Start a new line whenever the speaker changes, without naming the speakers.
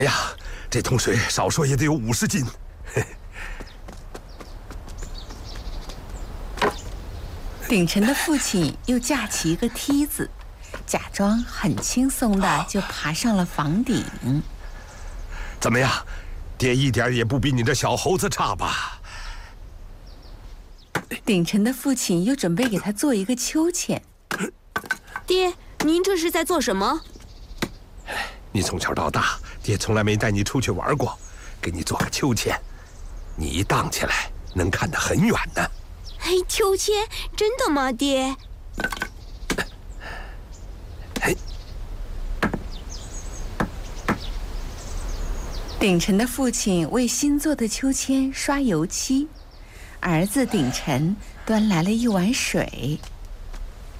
哎呀，这桶水少说也得有50斤。
鼎臣的父亲又架起一个梯子，假装很轻松的就爬上了房顶。
怎么样，爹一点也不比你这小猴子差吧？
鼎臣的父亲又准备给他做一个秋千。
爹，您这是在做什么？
你从小到大，爹从来没带你出去玩过，给你做个秋千，你一荡起来能看得很远呢。
哎，秋千，真的吗，爹？
鼎臣的父亲为新做的秋千刷油漆，儿子鼎臣端来了一碗水。